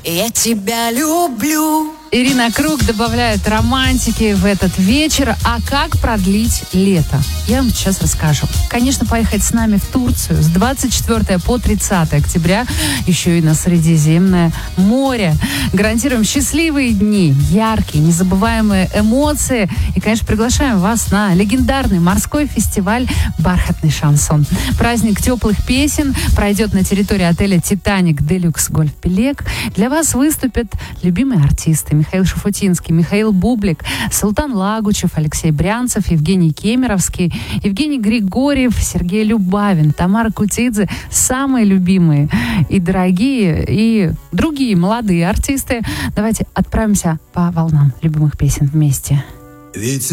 Я тебя люблю. Ирина Круг добавляет романтики в этот вечер. А как продлить лето? Я вам сейчас расскажу. Конечно, поехать с нами в Турцию с 24 по 30 октября, еще и на Средиземное море. Гарантируем счастливые дни, яркие, незабываемые эмоции. И, конечно, приглашаем вас на легендарный морской фестиваль «Бархатный шансон». Праздник теплых песен пройдет на территории отеля «Титаник Делюкс Гольф Пелек». Для вас выступят любимые артисты: Михаил Шуфутинский, Михаил Бублик, Султан Лагучев, Алексей Брянцев, Евгений Кемеровский, Евгений Григорьев, Сергей Любавин, Тамара Кутидзе. Самые любимые и дорогие, и другие молодые артисты. Давайте отправимся по волнам любимых песен вместе. Ведь